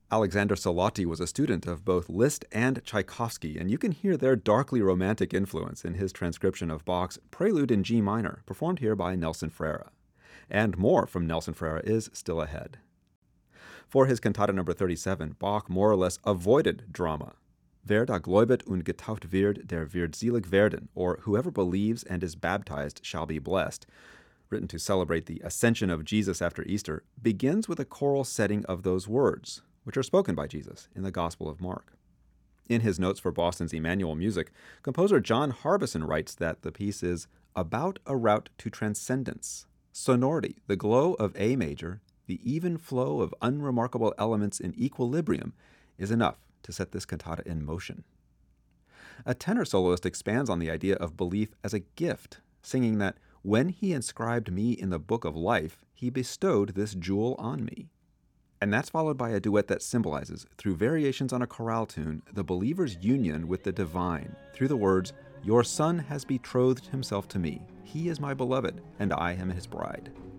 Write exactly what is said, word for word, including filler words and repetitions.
Alexander Salotti was a student of both Liszt and Tchaikovsky, and you can hear their darkly romantic influence in his transcription of Bach's Prelude in G minor, performed here by Nelson Freire. And more from Nelson Freire is still ahead. For his cantata number thirty-seven, Bach more or less avoided drama. Wer da gläubet und getauft wird, der wird selig werden, or whoever believes and is baptized shall be blessed, written to celebrate the ascension of Jesus after Easter, begins with a choral setting of those words, which are spoken by Jesus in the Gospel of Mark. In his notes for Boston's Emmanuel Music, composer John Harbison writes that the piece is about a route to transcendence, sonority, the glow of A major, the even flow of unremarkable elements in equilibrium is enough to set this cantata in motion. A tenor soloist expands on the idea of belief as a gift, singing that when he inscribed me in the book of life, he bestowed this jewel on me. And that's followed by a duet that symbolizes, through variations on a chorale tune, the believer's union with the divine, through the words, "Your Son has betrothed himself to me. He is my beloved, and I am his bride."